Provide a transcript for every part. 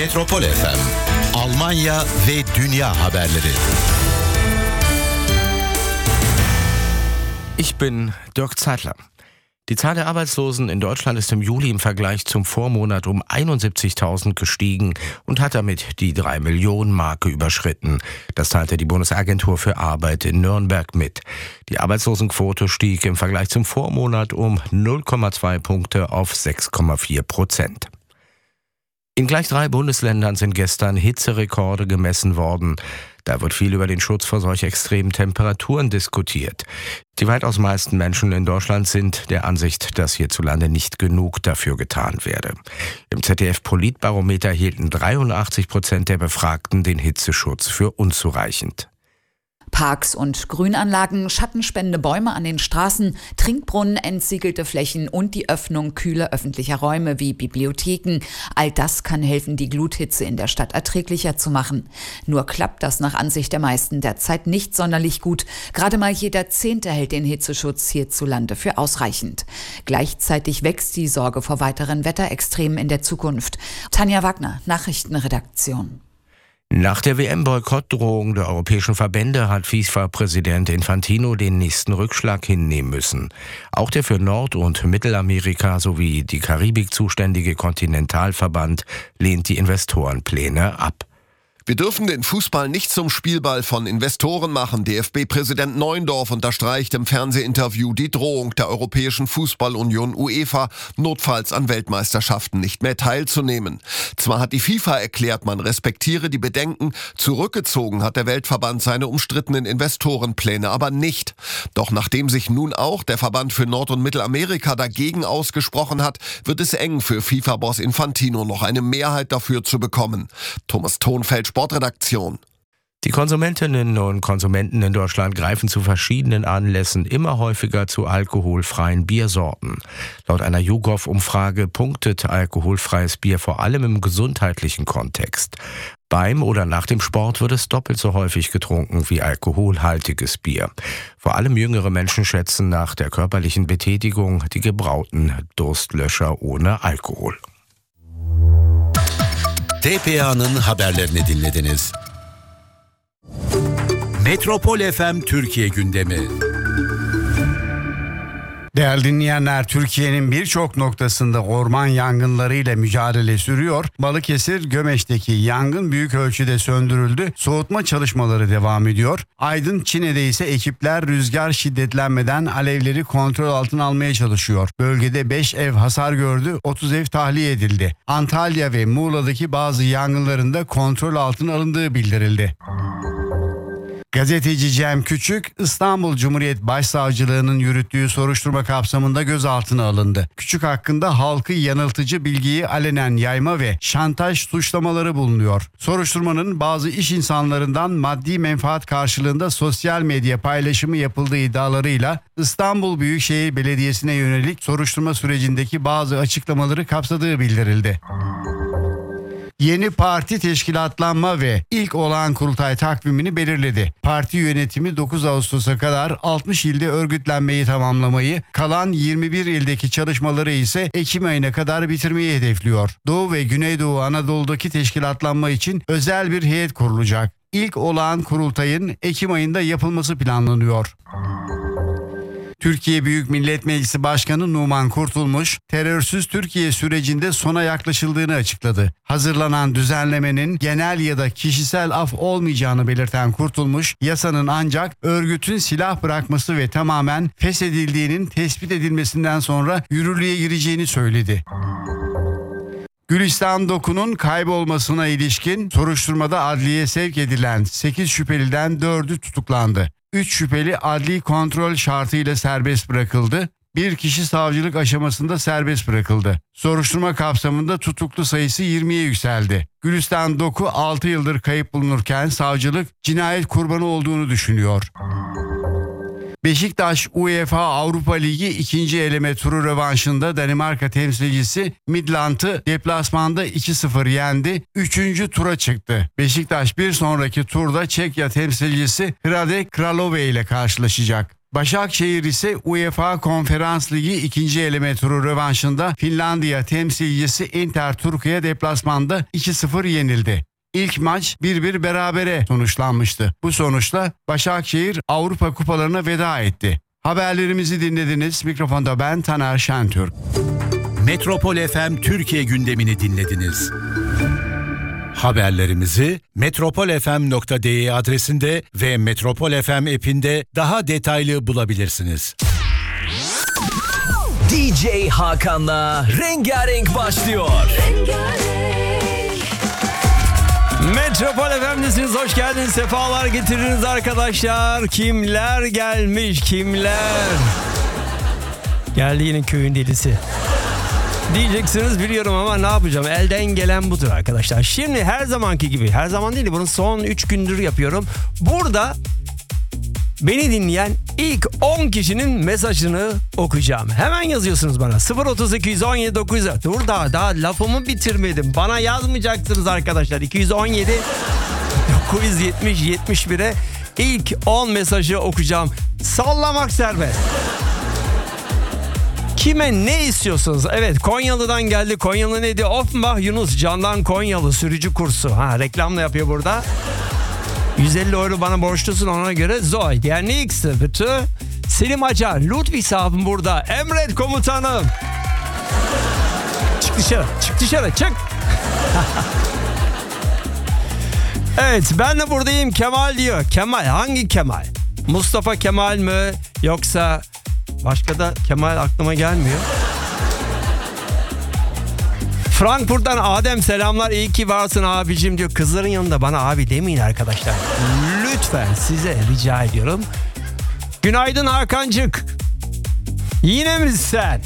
Metropol FM, Almanya ve dünya haberleri. Ich bin Dirk Zeitler. Die Zahl der Arbeitslosen in Deutschland ist im Juli im Vergleich zum Vormonat um 71.000 gestiegen und hat damit die 3-Millionen-Marke überschritten. Das teilte die Bundesagentur für Arbeit in Nürnberg mit. Die Arbeitslosenquote stieg im Vergleich zum Vormonat um 0,2 Punkte auf 6,4%. In gleich 3 Bundesländern sind gestern Hitzerekorde gemessen worden. Da wird viel über den Schutz vor solch extremen Temperaturen diskutiert. Die weitaus meisten Menschen in Deutschland sind der Ansicht, dass hierzulande nicht genug dafür getan werde. Im ZDF-Politbarometer hielten 83% der Befragten den Hitzeschutz für unzureichend. Parks und Grünanlagen, schattenspendende Bäume an den Straßen, Trinkbrunnen, entsiegelte Flächen und die Öffnung kühler öffentlicher Räume wie Bibliotheken. All das kann helfen, die Gluthitze in der Stadt erträglicher zu machen. Nur klappt das nach Ansicht der meisten derzeit nicht sonderlich gut. Gerade mal jeder 10. hält den Hitzeschutz hierzulande für ausreichend. Gleichzeitig wächst die Sorge vor weiteren Wetterextremen in der Zukunft. Tanja Wagner, Nachrichtenredaktion. Nach der WM-Boykottdrohung der europäischen Verbände hat FIFA-Präsident Infantino den nächsten Rückschlag hinnehmen müssen. Auch der für Nord- und Mittelamerika sowie die Karibik zuständige Kontinentalverband lehnt die Investorenpläne ab. Wir dürfen den Fußball nicht zum Spielball von Investoren machen. DFB-Präsident Neuendorf unterstreicht im Fernsehinterview die Drohung der Europäischen Fußballunion UEFA, notfalls an Weltmeisterschaften nicht mehr teilzunehmen. Zwar hat die FIFA erklärt, man respektiere die Bedenken, zurückgezogen hat der Weltverband seine umstrittenen Investorenpläne aber nicht. Doch nachdem sich nun auch der Verband für Nord- und Mittelamerika dagegen ausgesprochen hat, wird es eng für FIFA-Boss Infantino, noch eine Mehrheit dafür zu bekommen. Thomas Thonfeld, Sportredaktion. Die Konsumentinnen und Konsumenten in Deutschland greifen zu verschiedenen Anlässen immer häufiger zu alkoholfreien Biersorten. Laut einer YouGov-Umfrage punktet alkoholfreies Bier vor allem im gesundheitlichen Kontext. Beim oder nach dem Sport wird es doppelt so häufig getrunken wie alkoholhaltiges Bier. Vor allem jüngere Menschen schätzen nach der körperlichen Betätigung die gebrauten Durstlöscher ohne Alkohol. TPA'nın haberlerini dinlediniz. Metropol FM Türkiye gündemi. Değerli dinleyenler, Türkiye'nin birçok noktasında orman yangınlarıyla mücadele sürüyor. Balıkesir Gömeç'teki yangın büyük ölçüde söndürüldü. Soğutma çalışmaları devam ediyor. Aydın Çine'de ise ekipler rüzgar şiddetlenmeden alevleri kontrol altına almaya çalışıyor. Bölgede 5 ev hasar gördü, 30 ev tahliye edildi. Antalya ve Muğla'daki bazı yangınların da kontrol altına alındığı bildirildi. Gazeteci Cem Küçük, İstanbul Cumhuriyet Başsavcılığı'nın yürüttüğü soruşturma kapsamında gözaltına alındı. Küçük hakkında halkı yanıltıcı bilgiyi alenen yayma ve şantaj suçlamaları bulunuyor. Soruşturmanın bazı iş insanlarından maddi menfaat karşılığında sosyal medya paylaşımı yapıldığı iddialarıyla İstanbul Büyükşehir Belediyesi'ne yönelik soruşturma sürecindeki bazı açıklamaları kapsadığı bildirildi. Yeni parti teşkilatlanma ve ilk olağan kurultay takvimini belirledi. Parti yönetimi 9 Ağustos'a kadar 60 ilde örgütlenmeyi tamamlamayı, kalan 21 ildeki çalışmaları ise Ekim ayına kadar bitirmeyi hedefliyor. Doğu ve Güneydoğu Anadolu'daki teşkilatlanma için özel bir heyet kurulacak. İlk olağan kurultayın Ekim ayında yapılması planlanıyor. Türkiye Büyük Millet Meclisi Başkanı Numan Kurtulmuş, terörsüz Türkiye sürecinde sona yaklaşıldığını açıkladı. Hazırlanan düzenlemenin genel ya da kişisel af olmayacağını belirten Kurtulmuş, yasanın ancak örgütün silah bırakması ve tamamen feshedildiğinin tespit edilmesinden sonra yürürlüğe gireceğini söyledi. Gülistan Doku'nun kaybolmasına ilişkin soruşturmada adliyeye sevk edilen 8 şüpheliden 4'ü tutuklandı. 3 şüpheli adli kontrol şartıyla serbest bırakıldı. Bir kişi savcılık aşamasında serbest bırakıldı. Soruşturma kapsamında tutuklu sayısı 20'ye yükseldi. Gülistan Doku 6 yıldır kayıp bulunurken savcılık cinayet kurbanı olduğunu düşünüyor. Beşiktaş UEFA Avrupa Ligi 2. eleme turu rövanşında Danimarka temsilcisi Midland'ı deplasmanda 2-0 yendi. 3. tura çıktı. Beşiktaş bir sonraki turda Çekya temsilcisi Hradec Kralove ile karşılaşacak. Başakşehir ise UEFA Konferans Ligi 2. eleme turu rövanşında Finlandiya temsilcisi Inter Turku'ya deplasmanda 2-0 yenildi. İlk maç 1-1 berabere sonuçlanmıştı. Bu sonuçla Başakşehir Avrupa kupalarına veda etti. Haberlerimizi dinlediniz. Mikrofonda ben Taner Şentürk. Metropol FM Türkiye gündemini dinlediniz. Haberlerimizi metropolfm.de adresinde ve Metropol FM app'inde daha detaylı bulabilirsiniz. DJ Hakan'la Rengarenk başlıyor. Metropol FM'desiniz. Hoş geldiniz. Sefalar getiriniz arkadaşlar. Kimler gelmiş? Kimler? Geldi yine köyün delisi. Diyeceksiniz biliyorum ama ne yapacağım? Elden gelen budur arkadaşlar. Şimdi her zamanki gibi, her zaman değil, bunu son 3 gündür yapıyorum. Burada beni dinleyen ilk 10 kişinin mesajını okuyacağım. Hemen yazıyorsunuz bana. 032 117 900. Dur daha lafımı bitirmedim. Bana yazmayacaksınız arkadaşlar. 217 970 71'e ilk 10 mesajı okuyacağım. Sallamak serbest. Kime ne istiyorsunuz? Evet, Konyalı'dan geldi. Konyalı neydi? Offenbach Yunus. Candan Konyalı sürücü kursu. Reklamla yapıyor burada. 150 euro bana borçlusun, ona göre Zoe. Der nächste bitte. Selim Acar. Ludwigshafen burada. Emret komutanım. Çık dışarı. Evet, ben de buradayım. Kemal diyor. Kemal, hangi Kemal? Mustafa Kemal mi? Yoksa başka da Kemal aklıma gelmiyor. Frankfurt'tan Adem, selamlar, iyi ki varsın abicim diyor. Kızların yanında bana abi demeyin arkadaşlar. Lütfen, size rica ediyorum. Günaydın Hakan'cık. Yine mi sen?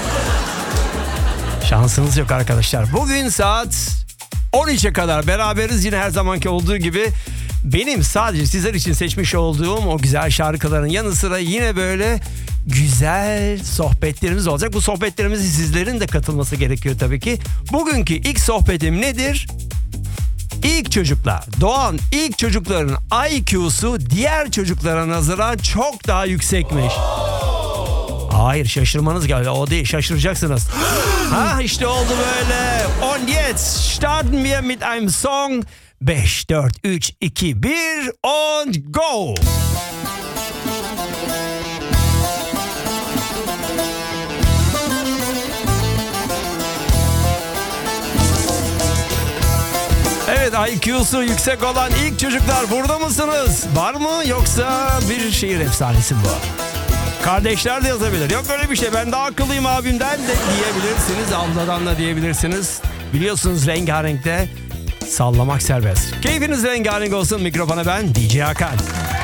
Şansınız yok arkadaşlar. Bugün saat 13'e kadar beraberiz, yine her zamanki olduğu gibi. Benim sadece sizler için seçmiş olduğum o güzel şarkıların yanı sıra yine böyle güzel sohbetlerimiz olacak. Bu sohbetlerimize sizlerin de katılması gerekiyor tabii ki. Bugünkü ilk sohbetim nedir? İlk çocuklar, doğan ilk çocukların IQ'su diğer çocuklara nazaran çok daha yüksekmiş. Hayır, şaşırmanız geldi. O değil, şaşıracaksınız. İşte oldu böyle. Und jetzt starten wir mit einem Song. 5, 4, 3, 2, 1 und go! Evet, IQ'su yüksek olan ilk çocuklar burada mısınız? Var mı, yoksa bir şehir efsanesi bu? Kardeşler de yazabilir. Yok öyle bir şey, ben daha akıllıyım abimden de diyebilirsiniz. Abladan da diyebilirsiniz. Biliyorsunuz rengarenkte sallamak serbest. Keyfiniz rengarenk olsun. Mikrofona ben DJ Hakan.